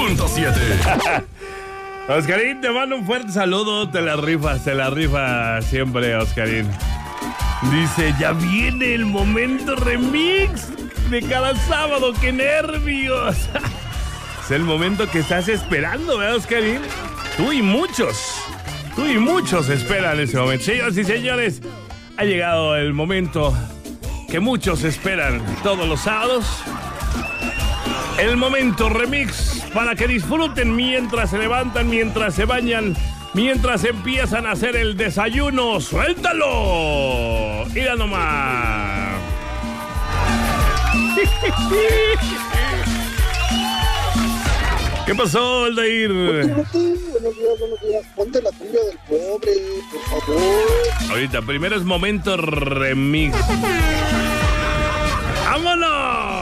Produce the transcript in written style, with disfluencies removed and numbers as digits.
97.7. Oscarín, te mando un fuerte saludo. Te la rifas siempre, Oscarín. Dice, ya viene el momento remix de cada sábado. ¡Qué nervios! Es el momento que estás esperando, ¿verdad, Oscarín? Tú y muchos esperan ese momento. Señoras y señores, ha llegado el momento que muchos esperan todos los sábados. El momento remix para que disfruten mientras se levantan, mientras se bañan, mientras empiezan a hacer el desayuno. ¡Suéltalo! ¡Mira nomás! ¿Qué pasó, Aldair? Buenos días. Ponte la cumbia del pobre, por favor. Ahorita, primero es momento remix. ¡Vámonos!